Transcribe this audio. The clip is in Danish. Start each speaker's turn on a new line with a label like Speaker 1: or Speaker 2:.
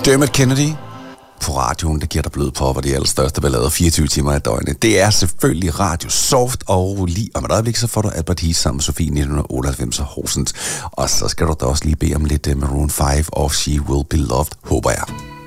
Speaker 1: Dermot Kennedy på radioen, det giver dig blød på, hvor det er allerstørste ballade 24 timer i døgnet. Det er selvfølgelig Radio Soft, og lige om et øjeblik, så får du Albert Heath sammen med Sofie 1998 og Horsens. Og så skal du da også lige bede om lidt Maroon 5 og She Will Be Loved, håber jeg.